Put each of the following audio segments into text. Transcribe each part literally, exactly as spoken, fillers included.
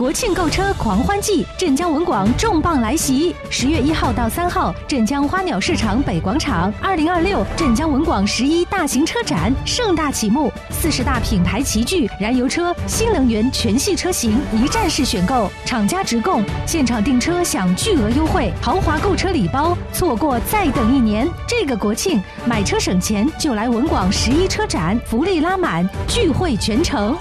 国庆购车狂欢季，镇江文广重磅来袭！十月一号到三号，镇江花鸟市场北广场，二零二六镇江文广十一大型车展盛大启幕，四十大品牌齐聚，燃油车、新能源全系车型一站式选购，厂家直供，现场订车享巨额优惠，豪华购车礼包，错过再等一年。这个国庆买车省钱，就来文广十一车展，福利拉满，聚会全程。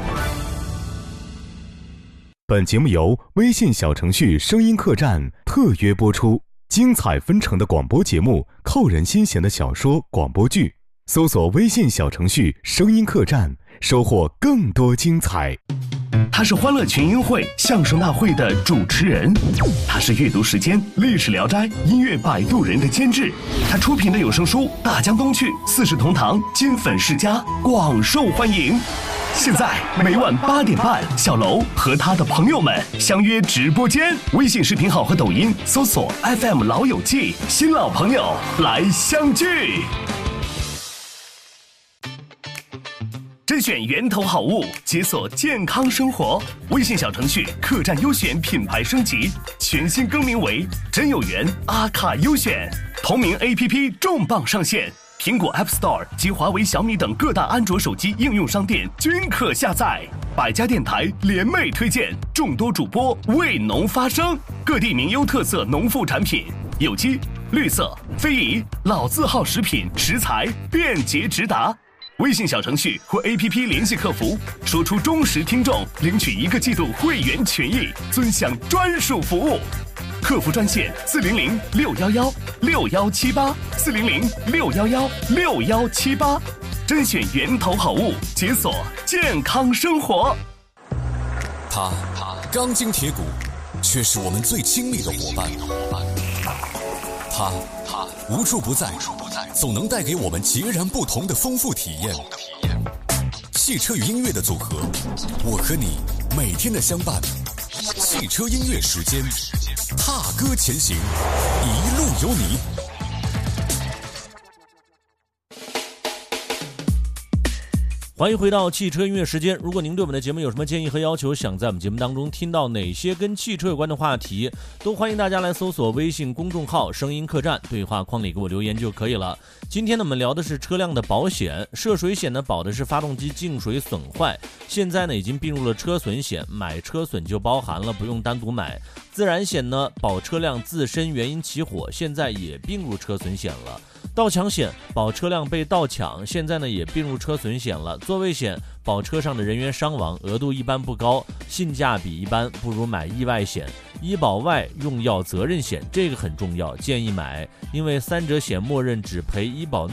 本节目由微信小程序声音客栈特约播出，精彩纷呈的广播节目，扣人心弦的小说广播剧，搜索微信小程序声音客栈，收获更多精彩。 他是欢乐群英会相声大会的主持人，他是阅读时间历史聊斋音乐摆渡人的监制，他出品的有声书大江东去四世同堂金粉世家广受欢迎。现在每晚八点半，小楼和他的朋友们相约直播间，微信视频号和抖音搜索 F M 老友记，新老朋友来相聚。甄选源头好物，解锁健康生活。微信小程序客栈优选品牌升级，全新更名为真有缘阿卡优选，同名 A P P 重磅上线。苹果 App Store 及华为、小米等各大安卓手机应用商店均可下载。百家电台联袂推荐，众多主播为农发声，各地名优特色农副产品，有机、绿色、非遗、老字号食品食材便捷直达。微信小程序或 A P P 联系客服，说出忠实听众，领取一个季度会员权益，尊享专属服务。客服专线四零零六幺幺六幺七八四零零六幺幺六幺七八，甄选源头好物，解锁健康生活。 他钢筋铁骨，却是我们最亲密的伙伴。他无处不在，总能带给我们截然不同的丰富体验。汽车与音乐的组合，我和你每天的相伴。汽车音乐时间，踏歌前行，一路有你。 欢迎回到汽车音乐时间。如果您对我们的节目有什么建议和要求，想在我们节目当中听到哪些跟汽车有关的话题，都欢迎大家来搜索微信公众号声音客栈，对话框里给我留言就可以了。今天呢，我们聊的是车辆的保险。涉水险呢，保的是发动机进水损坏，现在呢已经并入了车损险，买车损就包含了，不用单独买。自燃险呢，保车辆自身原因起火，现在也并入车损险了。盗抢险保车辆被盗抢，现在呢也并入车损险了。座位险保车上的人员伤亡，额度一般不高，性价比一般，不如买意外险。医保外用药责任险这个很重要，建议买，因为三者险默认只赔医保